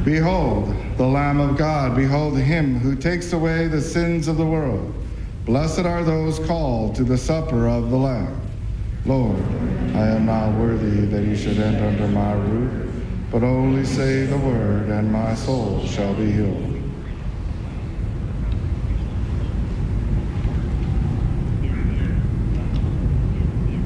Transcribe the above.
Behold, the Lamb of God. Behold him who takes away the sins of the world. Blessed are those called to the supper of the Lamb. Lord, I am not worthy that you should enter under my roof, but only say the word, and my soul shall be healed.